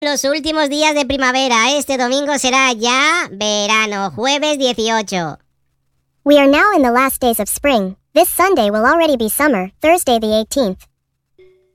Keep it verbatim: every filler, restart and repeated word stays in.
Los últimos días de primavera. Este domingo será ya verano, jueves dieciocho. We are now in the last days of spring. This Sunday will already be summer, Thursday the eighteenth.